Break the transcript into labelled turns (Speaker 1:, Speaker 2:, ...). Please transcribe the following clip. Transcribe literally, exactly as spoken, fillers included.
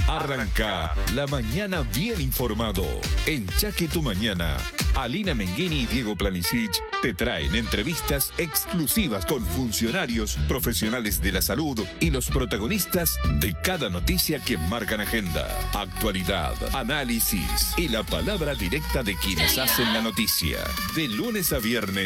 Speaker 1: Arranca la mañana bien informado. En Chaque Tu Mañana, Alina Menghini y Diego Planisic te traen entrevistas exclusivas con funcionarios, profesionales de la salud y los protagonistas de cada noticia que marcan agenda, actualidad, análisis y la palabra directa de quienes hacen la noticia. De lunes a viernes.